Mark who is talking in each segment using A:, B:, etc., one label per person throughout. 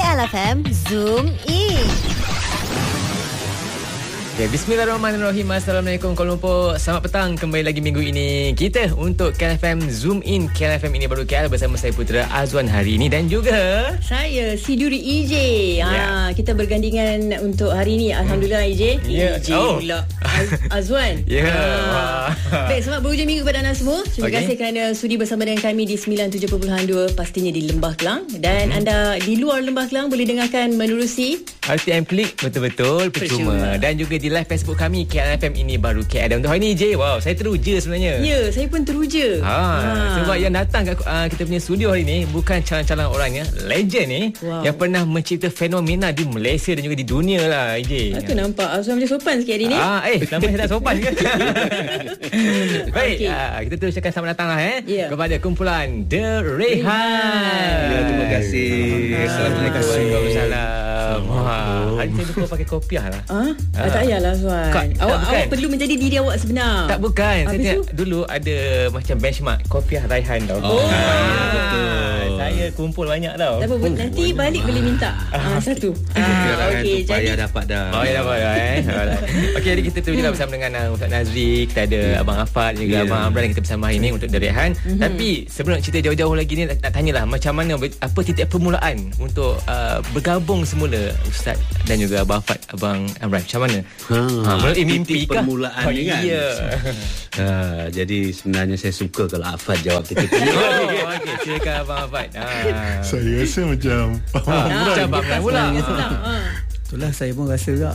A: KLFM Zoom In.
B: Okay, Bismillahirrahmanirrahim. Assalamualaikum Kuala Lumpur. Selamat petang. Kembali lagi minggu ini kita untuk KLFM Zoom In. KLFM ini baru KL bersama saya Putera Azwan hari ini dan juga
C: saya Siduri EJ. Kita bergandingan untuk hari ini. Alhamdulillah EJ. EJ pula. Azwan. Baik, selamat berhujung minggu kepada anda semua. Terima kasih kerana sudi bersama dengan kami di 97.2 pastinya di Lembah Kelang. Dan anda di luar Lembah Kelang boleh dengarkan menerusi
B: RTM Klik betul-betul percuma. Dan juga di live Facebook kami KLFM ini baru KL. Dan untuk hari ni J, wow, saya teruja sebenarnya.
C: Ya, saya pun teruja.
B: Sebab yang datang kat kita punya studio hari ni bukan calon-calon orangnya, legend ni, yang pernah mencipta fenomena di Malaysia dan juga di dunia lah J.
C: Itu nampak Azwan macam sopan sikit hari ni.
B: Nama saya tak sopan ke? Baik, kita terus cakap selamat datang lah kepada kumpulan The Rehan.
D: Ya, terima kasih.
B: Assalamualaikum. Waalaikumsalam. Hari saya lupa pakai kopiah lah.
C: Tak payahlah Azwan. Awak perlu menjadi diri awak sebenar.
B: Tak, bukan. Saya tengok dulu ada macam benchmark kopiah Raihan tau.
D: Betul.
B: Saya kumpul banyak tau.
C: Tak apa, nanti balik boleh minta satu.
D: Okey, payah dapat dah.
B: Dapat dah Okey, jadi kita terus bersama dengan Ustaz Nazri. Kita ada Abang Afad juga Abang Amran. Kita bersama hari ni untuk The Rehan. Tapi sebelum cerita jauh-jauh lagi ni, nak tanyalah macam mana, apa titik permulaan untuk bergabung semula Ustaz dan juga Abang Afad, Abang Amran. Macam mana? Melalui mimpi kah?
D: Permulaan ni kan.
B: Ya.
D: Jadi sebenarnya saya suka kalau Afad jawab kita.
B: Okey, silakan Abang Afad.
E: Saya rasa macam
B: macam Abang Amran pula.
F: Itulah saya pun rasa juga.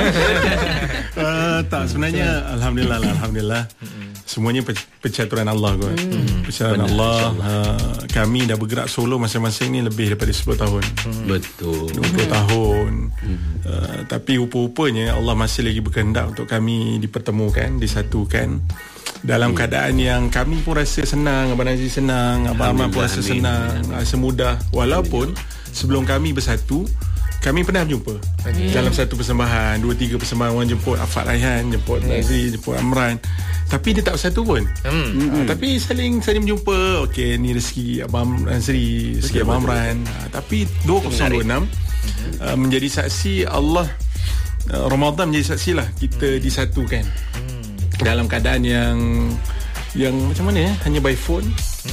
E: Tak, sebenarnya Alhamdulillah semuanya percaturan Allah kot. Percaturan Allah. Kami dah bergerak solo masing-masing ni lebih daripada 10 tahun.
D: Betul.
E: 20 tahun. Tapi rupa-rupanya Allah masih lagi berkehendak untuk kami dipertemukan, disatukan dalam keadaan yang kami pun rasa senang, Abang Nazri senang, Abang Ahmad pun rasa senang, rasa mudah. Walaupun sebelum kami bersatu, kami pernah berjumpa dalam satu persembahan, 2-3 persembahan. Orang jemput Afad Raihan, jemput Nazri, jemput Amran, tapi dia tak bersatu pun. Tapi saling berjumpa. Okey, ni rezeki Abang Nazri, rezeki Abang Amran. Tapi 2026 menjadi saksi Allah. Ramadan menjadi saksi lah kita disatukan dalam keadaan yang macam mana hanya by phone.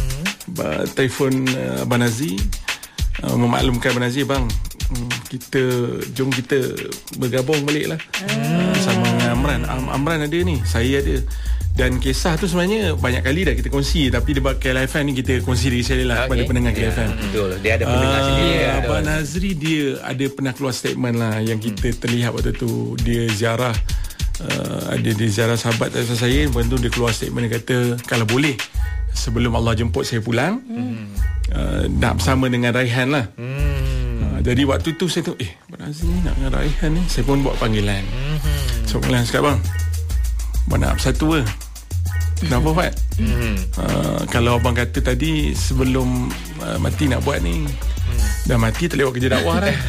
E: Telefon Abang Nazri memaklumkan Abang Nazri, bang, jom kita bergabung balik lah sama dengan Amran. Amran ada ni, saya ada. Dan kisah tu sebenarnya banyak kali dah kita kongsi, tapi di KLFM ni kita kongsi lagi sekali lah kepada pendengar KLFM.
D: Betul, dia ada pendengar sendiri.
E: Abang Nazri dia ada pernah keluar statement lah yang kita terlihat waktu tu. Dia ziarah dia ziarah sahabat saya. Lepas tu dia keluar statement, dia kata kalau boleh sebelum Allah jemput saya pulang, nak bersama dengan Raihan lah. Jadi waktu tu saya tengok, Abang Nazri nak dengan Raihan ni. Saya pun buat panggilan. So panggilan cakap, bang nak bersatu ke? Kenapa Fat? Kalau abang kata tadi sebelum mati nak buat ni, dah mati tak lewat kerja dakwah dah.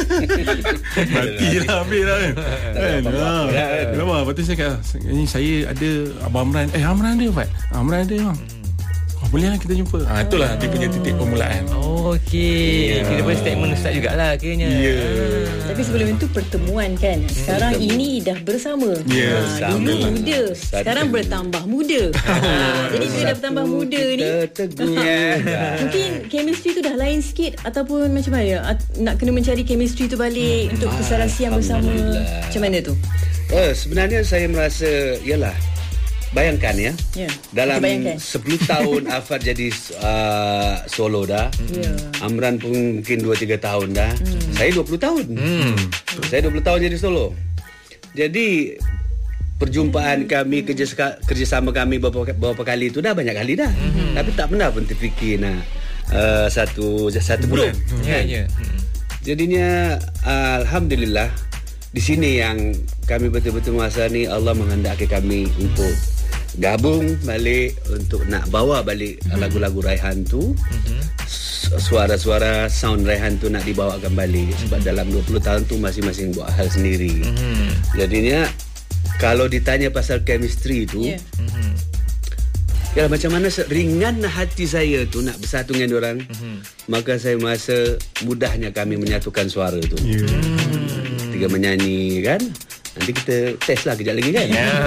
E: Matilah habis dah kan. Kenapa? Lepas tu saya kata, saya ada Abang Amran. Amran ada Fat? Amran ada bang. Boleh lah kita jumpa. Itulah dia punya titik permulaan.
B: Okey. Kita boleh statement Ustaz jugalah kiranya.
C: Tapi sebelum itu pertemuan kan. Sekarang ini dah bersama. Dulu muda, sekarang bertambah muda. Jadi bila dah bertambah muda ni, mungkin chemistry tu dah lain sikit, ataupun macam mana? Nak kena mencari chemistry tu balik untuk keserasian bersama. Macam mana tu?
D: Sebenarnya saya merasa, yalah, bayangkan ya, dalam 10 tahun Afad jadi solo dah. Amran pun mungkin 2-3 tahun dah. Saya 20 tahun. Saya 20 tahun jadi solo. Jadi perjumpaan kami, kerjasama kami beberapa kali itu dah banyak kali dah. Tapi tak pernah pun terfikir nak satu bulan. Jadinya alhamdulillah di sini yang kami betul-betul masa ni Allah menghendaki kami untuk gabung balik, untuk nak bawa balik lagu-lagu Raihan tu. Suara-suara sound Raihan tu nak dibawakan balik. Sebab dalam 20 tahun tu masing-masing buat hal sendiri. Jadinya kalau ditanya pasal chemistry tu, Ya, macam mana ringan hati saya tu nak bersatu dengan diorang, maka saya merasa mudahnya kami menyatukan suara tu. Ketika menyanyi kan, nanti kita test lah kejap lagi kan.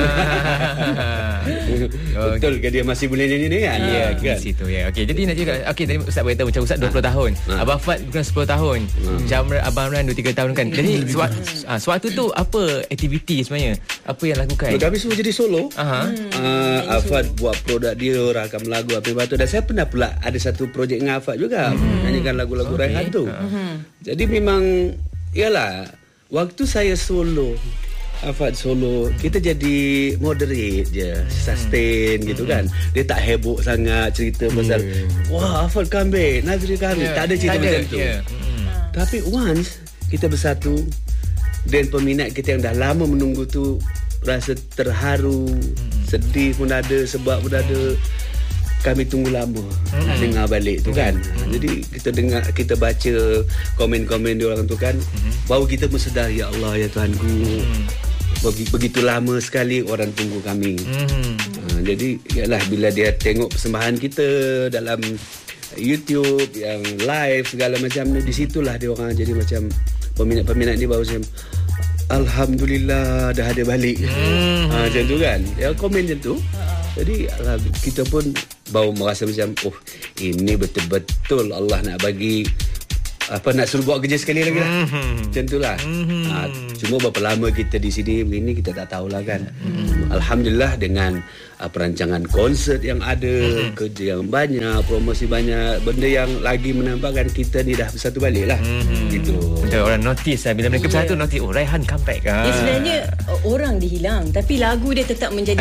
D: Betul ke dia masih boleh nyanyi ni kan?
B: Ya, kan? Situ ya. Okey, jadi nak juga. Okey, tadi Ustaz beritahu macam Ustaz 20 tahun. Abang Fad bukan 10 tahun. Macam Abang Amran 2-3 tahun kan. Jadi sewaktu tu apa aktiviti sebenarnya? Apa yang lakukan?
D: Kami semua jadi solo. Afad buat produk dia, rakam lagu apa batu, dan saya pernah pula ada satu projek dengan Afad juga, nyanyikan lagu-lagu Raihan tu. Jadi memang yalah, waktu saya solo, Afad solo, kita jadi moderate je, sustain gitu kan. Dia tak heboh sangat cerita pasal wah Afad comeback, Nazri comeback, tak ada cerita macam tu. Tapi once kita bersatu, dan peminat kita yang dah lama menunggu tu rasa terharu, sedih pun ada, sebab pun ada. Kami tunggu lama dengar balik tu kan. Jadi kita dengar, kita baca komen-komen dia orang tu kan, baru kita pun sedar, ya Allah, ya Tuhanku, begitu lama sekali orang tunggu kami. Jadi yalah, bila dia tengok persembahan kita dalam YouTube yang live segala macam ni, di situlah dia orang jadi macam peminat-peminat ni baru macam alhamdulillah dah ada balik. Macam tu kan. Dia komen macam tu. Jadi kita pun baru merasa macam ini betul-betul Allah nak bagi nak suruh buat kerja sekali lagi lah. Macam tu lah. Cuma berapa lama kita di sini begini kita tak tahulah kan. Alhamdulillah dengan perancangan konsert yang ada, kerja yang banyak, promosi banyak, benda yang lagi menampakkan kita ni dah bersatu balik lah. Gitu.
B: Betul, orang notice lah. Bila mereka bersatu notice, Raihan comeback.
C: Sebenarnya orang dia hilang, tapi lagu dia tetap menjadi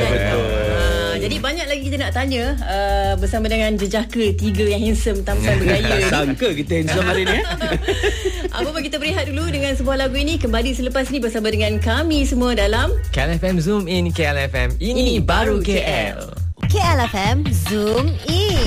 C: jadi banyak lagi kita nak tanya bersama dengan jejaka 3 yang handsome, tampan, bergaya.
D: Sangka kita handsome hari ni.
C: Apa pun kita berehat dulu dengan sebuah lagu ini. Kembali selepas ni bersama dengan kami semua dalam
B: KLFM Zoom In. KLFM ini baru KL.
A: KLFM Zoom In.